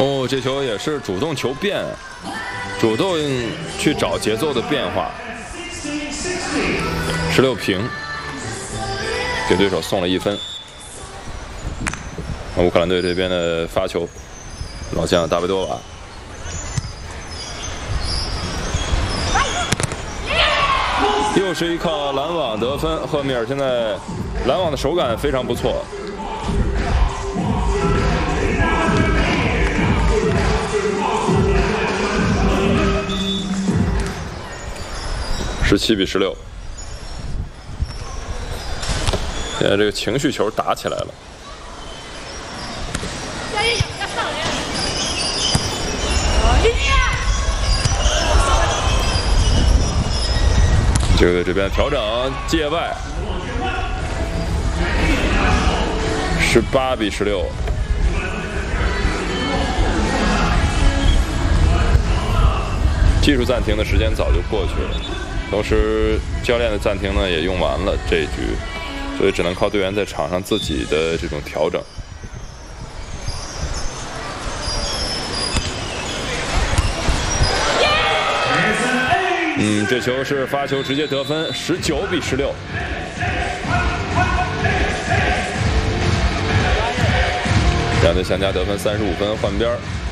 哦，这球也是主动求变，主动去找节奏的变化。16平，给对手送了1分。乌克兰队这边的发球，老将大维多瓦。又是一靠拦网得分，赫米尔现在拦网的手感非常不错。17比16，现在这个情绪球打起来了。这个队这边调整界外，18比16。技术暂停的时间早就过去了，同时教练的暂停呢也用完了这一局，所以只能靠队员在场上自己的这种调整。这球是发球直接得分，19比16。两队相加得分35分，换边。